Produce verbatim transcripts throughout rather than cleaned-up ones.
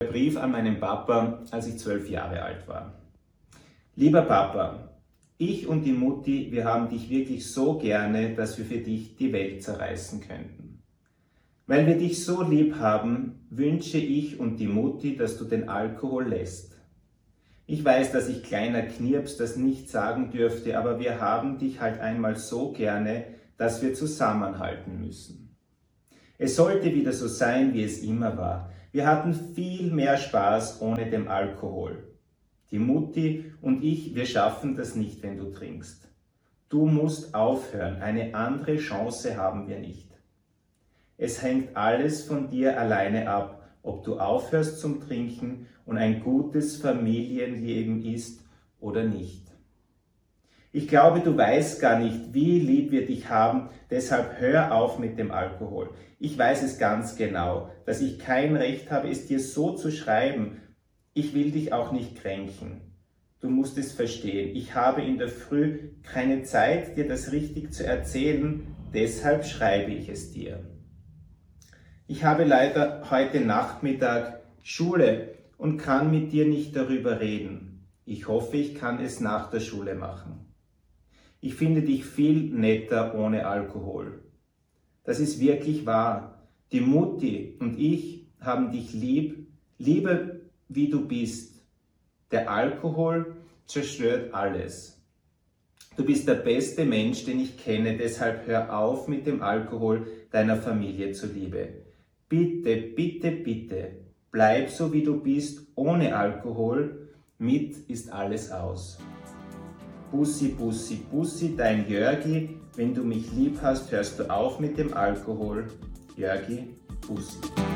Brief an meinen Papa, als ich zwölf Jahre alt war. Lieber Papa, ich und die Mutti, wir haben dich wirklich so gerne, dass wir für dich die Welt zerreißen könnten. Weil wir dich so lieb haben, wünsche ich und die Mutti, dass du den Alkohol lässt. Ich weiß, dass ich kleiner Knirps das nicht sagen dürfte, aber wir haben dich halt einmal so gerne, dass wir zusammenhalten müssen. Es sollte wieder so sein, wie es immer war. Wir hatten viel mehr Spaß ohne den Alkohol. Die Mutti und ich, wir schaffen das nicht, wenn du trinkst. Du musst aufhören, eine andere Chance haben wir nicht. Es hängt alles von dir alleine ab, ob du aufhörst zum Trinken und ein gutes Familienleben ist oder nicht. Ich glaube, du weißt gar nicht, wie lieb wir dich haben, deshalb hör auf mit dem Alkohol. Ich weiß es ganz genau, dass ich kein Recht habe, es dir so zu schreiben. Ich will dich auch nicht kränken. Du musst es verstehen. Ich habe in der Früh keine Zeit, dir das richtig zu erzählen, deshalb schreibe ich es dir. Ich habe leider heute Nachmittag Schule und kann mit dir nicht darüber reden. Ich hoffe, ich kann es nach der Schule machen. Ich finde dich viel netter ohne Alkohol. Das ist wirklich wahr. Die Mutti und ich haben dich lieb, lieber wie du bist. Der Alkohol zerstört alles. Du bist der beste Mensch, den ich kenne, deshalb hör auf mit dem Alkohol deiner Familie zuliebe. Bitte, bitte, bitte, bleib so wie du bist, ohne Alkohol, mit ist alles aus. Bussi, Bussi, Bussi, dein Jörgi, wenn du mich lieb hast, hörst du auf mit dem Alkohol. Jörgi, Bussi.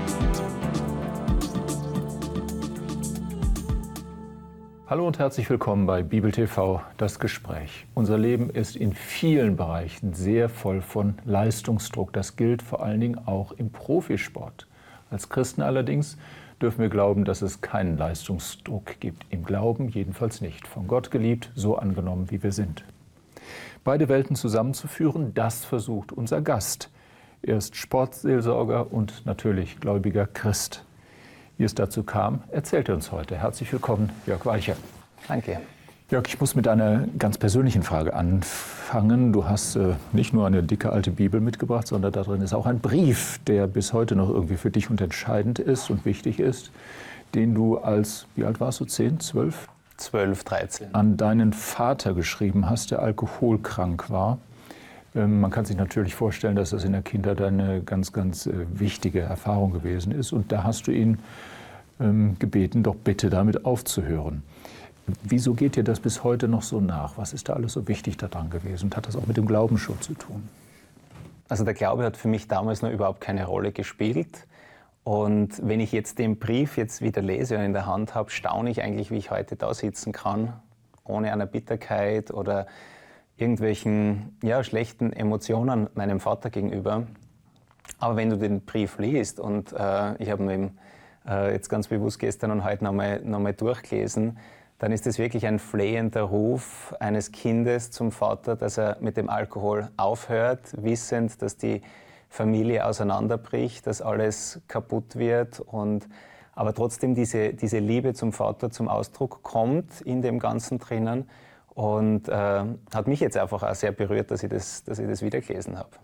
Hallo und herzlich willkommen bei Bibel T V, das Gespräch. Unser Leben ist in vielen Bereichen sehr voll von Leistungsdruck. Das gilt vor allen Dingen auch im Profisport. Als Christen allerdings dürfen wir glauben, dass es keinen Leistungsdruck gibt. Im Glauben jedenfalls nicht. Von Gott geliebt, so angenommen, wie wir sind. Beide Welten zusammenzuführen, das versucht unser Gast. Er ist Sportseelsorger und natürlich gläubiger Christ. Wie es dazu kam, erzählt er uns heute. Herzlich willkommen, Jörg Weicher. Danke. Jörg, ich muss mit einer ganz persönlichen Frage anfangen. Du hast äh, nicht nur eine dicke alte Bibel mitgebracht, sondern da drin ist auch ein Brief, der bis heute noch irgendwie für dich und entscheidend ist und wichtig ist, den du als, wie alt warst du, zehn, zwölf? zwölf, dreizehn. An deinen Vater geschrieben hast, der alkoholkrank war. Ähm, man kann sich natürlich vorstellen, dass das in der Kindheit eine ganz, ganz äh, wichtige Erfahrung gewesen ist. Und da hast du ihn ähm, gebeten, doch bitte damit aufzuhören. Wieso geht dir das bis heute noch so nach? Was ist da alles so wichtig daran gewesen? Und hat das auch mit dem Glauben schon zu tun? Also der Glaube hat für mich damals noch überhaupt keine Rolle gespielt. Und wenn ich jetzt den Brief jetzt wieder lese und in der Hand habe, staune ich eigentlich, wie ich heute da sitzen kann, ohne eine Bitterkeit oder irgendwelchen ja, schlechten Emotionen meinem Vater gegenüber. Aber wenn du den Brief liest, und äh, ich habe ihn äh, jetzt ganz bewusst gestern und heute nochmal noch mal durchgelesen, dann ist es wirklich ein flehender Ruf eines Kindes zum Vater, dass er mit dem Alkohol aufhört, wissend, dass die Familie auseinanderbricht, dass alles kaputt wird, und aber trotzdem diese, diese Liebe zum Vater zum Ausdruck kommt in dem Ganzen drinnen, und äh, hat mich jetzt einfach auch sehr berührt, dass ich das, dass ich das wieder gelesen habe.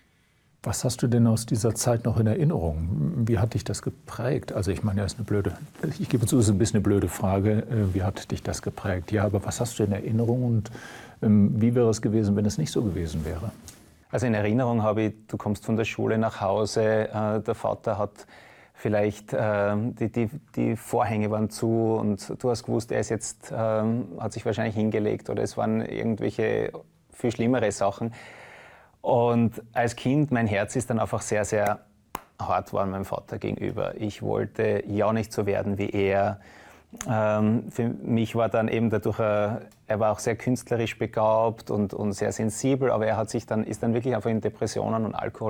Was hast du denn aus dieser Zeit noch in Erinnerung? Wie hat dich das geprägt? Also ich meine, das ist eine blöde, ich gebe zu, es ist ein bisschen eine blöde Frage. Wie hat dich das geprägt? Ja, aber was hast du in Erinnerung und ähm, wie wäre es gewesen, wenn es nicht so gewesen wäre? Also in Erinnerung habe ich, du kommst von der Schule nach Hause, äh, der Vater hat vielleicht, äh, die, die, die Vorhänge waren zu und du hast gewusst, er ist jetzt, äh, hat sich wahrscheinlich hingelegt oder es waren irgendwelche viel schlimmere Sachen. Und als Kind, mein Herz ist dann einfach sehr, sehr hart geworden meinem Vater gegenüber. Ich wollte ja nicht so werden wie er. Ähm, für mich war dann eben dadurch, äh, er war auch sehr künstlerisch begabt und, und sehr sensibel, aber er hat sich dann, ist dann wirklich einfach in Depressionen und Alkohol